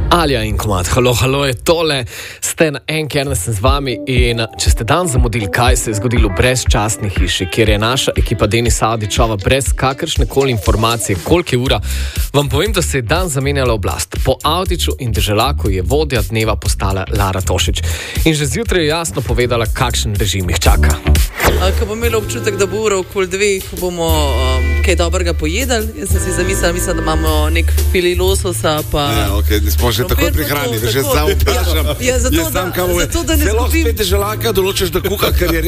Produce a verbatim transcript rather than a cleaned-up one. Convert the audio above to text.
Alja in komad, halo, halo je tole, ste na en kjer sem z vami in če ste dan zamudili, kaj se je zgodilo v brezčasni hiši, kjer je naša ekipa Denis Avdićova brez kakršne koli informacije, koliko je ura, vam povem, da se je dan zamenjala oblast. Po Avdiću in Deželaku je vodja dneva postala Lara Tošić in že zjutraj je jasno povedala, kakšen režim jih čaka. Ko bomo imeli občutek, da bo ura okoli dveh, bomo um, kaj dobrega pojedali. Jaz sem si zamislila, mislim, da imamo nek fili lososa. Pa ja, okay, smo že takoj prihranili, že sam vprašam. Ja, ja, zato, da, zato, da ne zgubim. zgubim. Spet Deželaka določiš, da kuha, ker je